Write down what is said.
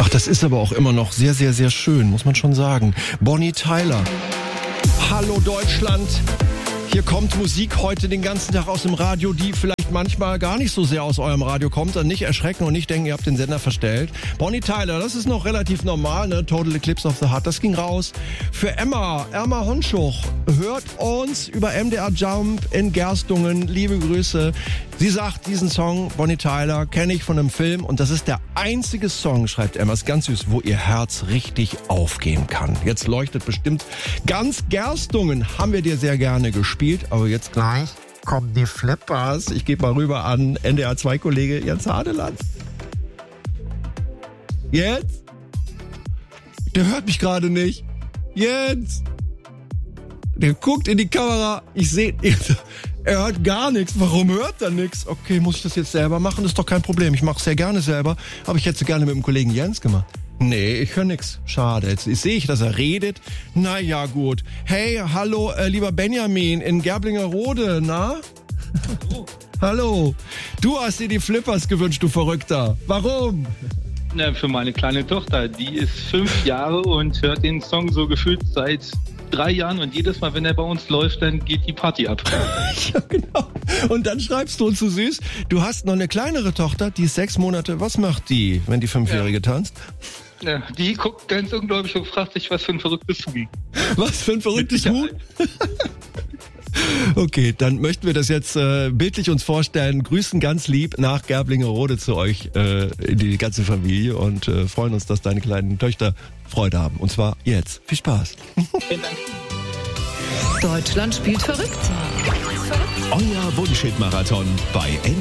das ist aber auch immer noch sehr, sehr, sehr schön, muss man schon sagen. Bonnie Tyler. Hallo Deutschland. Hier kommt Musik heute den ganzen Tag aus dem Radio, die vielleicht manchmal gar nicht so sehr aus eurem Radio kommt. Dann nicht erschrecken und nicht denken, ihr habt den Sender verstellt. Bonnie Tyler, das ist noch relativ normal, ne? Total Eclipse of the Heart, das ging raus. Für Irma Honschuch, hört uns über MDR Jump in Gerstungen. Liebe Grüße. Sie sagt, diesen Song, Bonnie Tyler, kenne ich von einem Film und das ist der einzige Song, schreibt Emma, ist ganz süß, wo ihr Herz richtig aufgehen kann. Jetzt leuchtet bestimmt ganz Gerstungen, haben wir dir sehr gerne gespielt, aber jetzt gleich kommen die Flippers. Ich gebe mal rüber an NDR 2-Kollege Jens Hadeland. Jens? Der hört mich gerade nicht. Jens? Der guckt in die Kamera, ich sehe... Er hört gar nichts. Warum hört er nichts? Okay, muss ich das jetzt selber machen? Das ist doch kein Problem. Ich mache es sehr gerne selber. Aber ich hätte es gerne mit dem Kollegen Jens gemacht. Nee, ich höre nichts. Schade. Jetzt sehe ich, dass er redet. Naja, gut. Hey, hallo, lieber Benjamin in Gerblingerode, na? Hallo. Hallo. Du hast dir die Flippers gewünscht, du Verrückter. Warum? Na, für meine kleine Tochter. Die ist 5 Jahre und hört den Song so gefühlt seit 3 Jahren und jedes Mal, wenn er bei uns läuft, dann geht die Party ab. Ja, genau. Und dann schreibst du uns so süß, du hast noch eine kleinere Tochter, die ist 6 Monate. Was macht die, wenn die 5-Jährige tanzt? Ja, die guckt ganz unglaublich und fragt sich, was für ein verrücktes Huhn. Was für ein verrücktes Huhn? Okay, dann möchten wir das jetzt bildlich uns vorstellen. Grüßen ganz lieb nach Gerblingerode zu euch in die ganze Familie und freuen uns, dass deine kleinen Töchter Freude haben. Und zwar jetzt. Viel Spaß. Vielen Dank. Deutschland spielt verrückt. Euer Wunschhit-Marathon bei